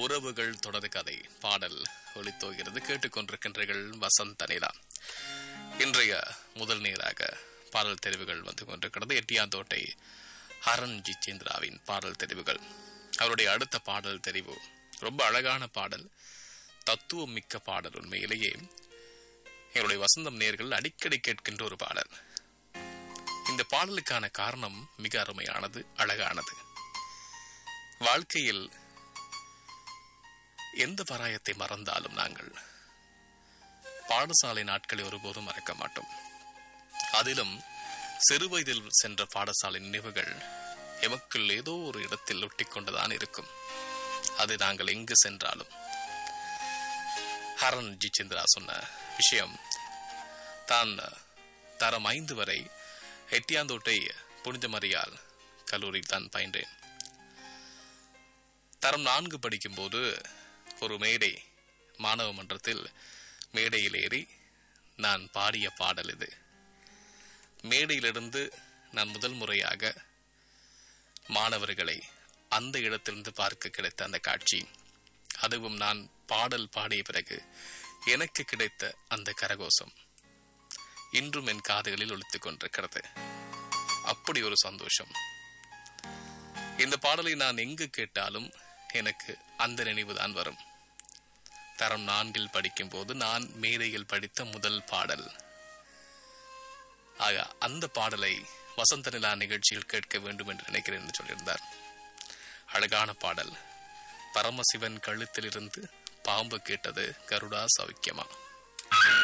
உறவுகள் தொடர் கதை பாடல் ஒளித்தோகிறது. கேட்டுக்கொண்டிருக்கின்றீர்கள் வசந்த நிலா. இன்றைய முதல் நேராக பாடல் தெரிவுகள் வந்து கொண்டிருக்கிறது. எட்டியாந்தோட்டை ஹரன் ஜிச்சேந்திராவின் பாடல் தெரிவுகள். அவருடைய அடுத்த பாடல் தெரிவு ரொம்ப அழகான பாடல், தத்துவம் மிக்க பாடல். உண்மையிலேயே என்னுடைய வசந்தம் நேர்கள் அடிக்கடி கேட்கின்ற ஒரு பாடல். இந்த பாடலுக்கான காரணம் மிக அருமையானது, அழகானது. வாழ்க்கையில் எந்த பராயத்தை மறந்தாலும் நாங்கள் பாடசாலை நாட்களை ஒருபோதும் மறக்க மாட்டோம். அதிலும் சிறு வயதில் சென்ற பாடசாலை நினைவுகள் எமக்குள் ஏதோ ஒரு இடத்தில் ஒட்டி கொண்டுதான் இருக்கும். அது நாங்கள் எங்கு சென்றாலும். ஹரன் ஜிச்சேந்திரா சொன்ன விஷயம், தான் தரம் 5 வரை எட்டியாந்தோட்டை புனித மரியாள் கல்லூரியில் தான் பயின்றேன். தரம் 4 படிக்கும் போது ஒரு மேடை, மாணவ மன்றத்தில் மேடையில் ஏறி நான் பாடிய பாடல் இது. மேடையிலிருந்து நான் முதல் முறையாக மாணவர்களை அந்த இடத்திலிருந்து பார்க்க கிடைத்த அந்த காட்சி, அதுவும் நான் பாடல் பாடிய பிறகு எனக்கு கிடைத்த அந்த கரகோஷம் இன்றும் என் காதுகளில் ஒலித்துக் கொண்டிருக்கிறது. அப்படி ஒரு சந்தோஷம். இந்த பாடலை நான் எங்கு கேட்டாலும் எனக்கு அந்த நினைவுதான் வரும். தரம் 4 படிக்கும் போது நான் மேடையில் படித்த முதல் பாடல். ஆக அந்த பாடலை வசந்த நிலா நிகழ்ச்சியில் கேட்க வேண்டும் என்று நினைக்கிறேன் என்று சொல்லியிருந்தார். அழகான பாடல். பரமசிவன் கழுத்திலிருந்து பாம்பு கேட்டது கருடா சௌக்கியமா.